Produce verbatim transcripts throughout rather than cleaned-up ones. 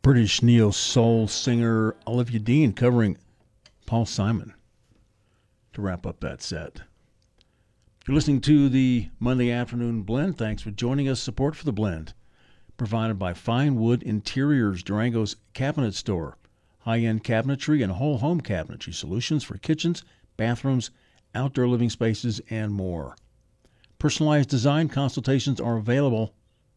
British neo-soul singer Olivia Dean covering Paul Simon to wrap up that set. You're listening to the Monday Afternoon Blend. Thanks for joining us. Support for the Blend provided by Fine Wood Interiors, Durango's cabinet store. High-end cabinetry and whole home cabinetry solutions for kitchens, bathrooms, outdoor living spaces, and more. Personalized design consultations are available.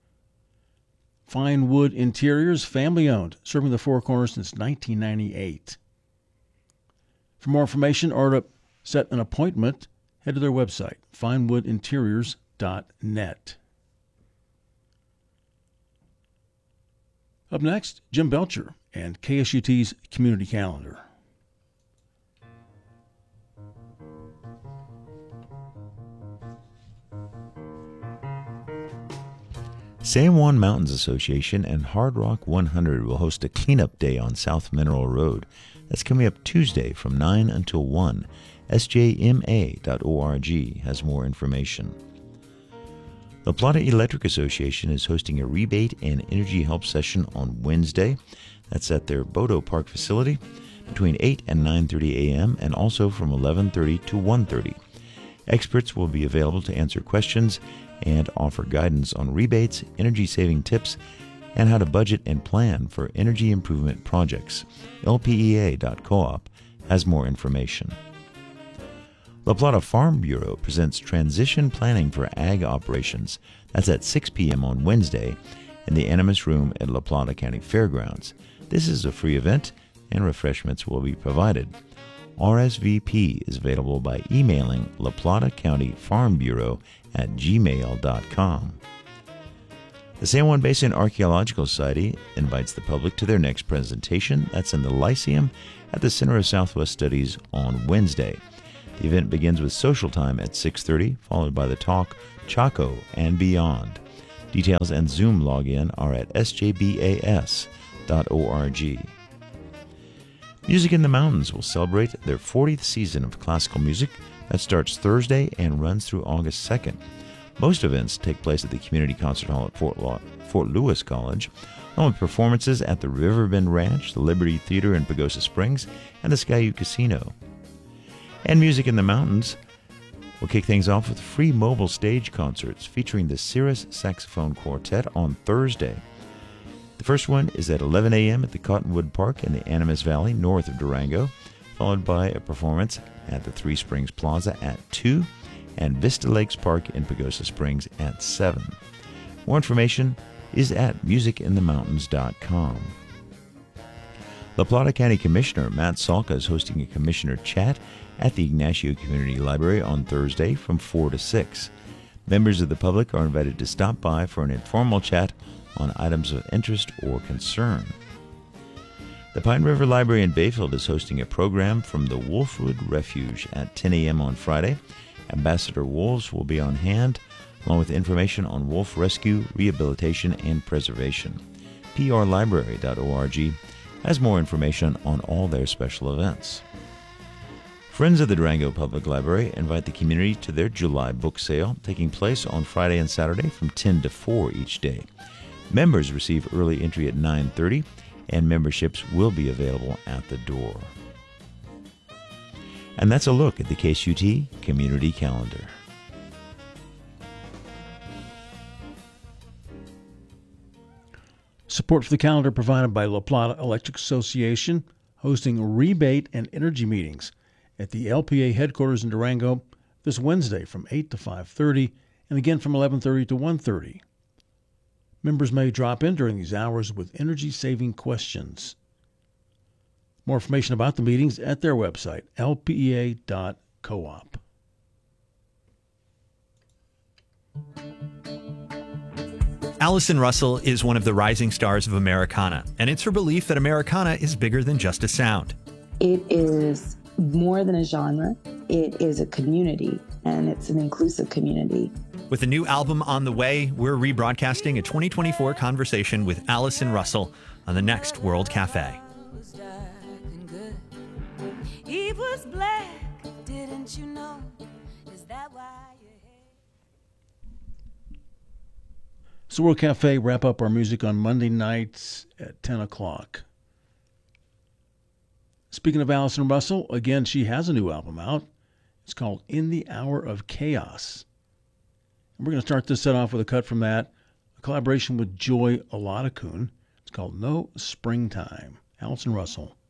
Fine Wood Interiors, family-owned, serving the Four Corners since nineteen ninety-eight. For more information or to set an appointment, head to their website, fine wood interiors dot net. Up next, Jim Belcher and K S U T's Community Calendar. San Juan Mountains Association and Hard Rock one hundred will host a cleanup day on South Mineral Road. That's coming up Tuesday from nine until one. S J M A dot org has more information. La Plata Electric Association is hosting a rebate and energy help session on Wednesday. That's at their Bodo Park facility between eight and nine thirty a.m. and also from eleven thirty to one thirty. Experts will be available to answer questions and offer guidance on rebates, energy-saving tips, and how to budget and plan for energy improvement projects. L P E A dot coop has more information. La Plata Farm Bureau presents Transition Planning for Ag Operations. That's at six p.m. on Wednesday in the Animas Room at La Plata County Fairgrounds. This is a free event, and refreshments will be provided. R S V P is available by emailing La Plata County Farm Bureau at gmail dot com. The San Juan Basin Archaeological Society invites the public to their next presentation. That's in the Lyceum at the Center of Southwest Studies on Wednesday. The event begins with social time at six thirty, followed by the talk Chaco and Beyond. Details and Zoom login are at s j b a s dot org. Music in the Mountains will celebrate their fortieth season of classical music that starts Thursday and runs through August second. Most events take place at the Community Concert Hall at Fort, Law- Fort Lewis College, along with performances at the Riverbend Ranch, the Liberty Theater in Pagosa Springs, and the Skyu Casino. And Music in the Mountains will kick things off with free mobile stage concerts featuring the Cirrus Saxophone Quartet on Thursday. The first one is at eleven a.m. at the Cottonwood Park in the Animas Valley, north of Durango, followed by a performance at the Three Springs Plaza at two and Vista Lakes Park in Pagosa Springs at seven. More information is at music in the mountains dot com. La Plata County Commissioner Matt Salka is hosting a Commissioner Chat at the Ignacio Community Library on Thursday from four to six. Members of the public are invited to stop by for an informal chat on items of interest or concern. The Pine River Library in Bayfield is hosting a program from the Wolfwood Refuge at ten a.m. on Friday. Ambassador Wolves will be on hand, along with information on wolf rescue, rehabilitation, and preservation. p r library dot org has more information on all their special events. Friends of the Durango Public Library invite the community to their July book sale, taking place on Friday and Saturday from ten to four each day. Members receive early entry at nine thirty, and memberships will be available at the door. And that's a look at the K S U T Community Calendar. Support for the calendar provided by La Plata Electric Association, hosting rebate and energy meetings at the L P A headquarters in Durango this Wednesday from eight to five thirty and again from eleven thirty to one thirty. Members may drop in during these hours with energy-saving questions. More information about the meetings at their website, L P E A dot coop. Allison Russell is one of the rising stars of Americana, and it's her belief that Americana is bigger than just a sound. It is more than a genre. It is a community, and it's an inclusive community. With a new album on the way, we're rebroadcasting a twenty twenty-four conversation with Allison Russell on the next World Cafe. He was black, didn't you know? Is that why? Sorrel Cafe wrap up our music on Monday nights at ten o'clock. Speaking of Allison Russell, again, she has a new album out. It's called In the Hour of Chaos. And we're going to start this set off with a cut from that, a collaboration with Joy Oladokun. It's called No Springtime. Allison Russell.